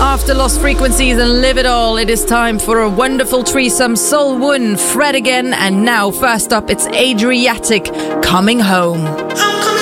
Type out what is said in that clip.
After Lost Frequencies and Live It All, it is time for a wonderful threesome. Sol Wun, Fred again, and now first up it's Adriatic, Coming Home. I'm coming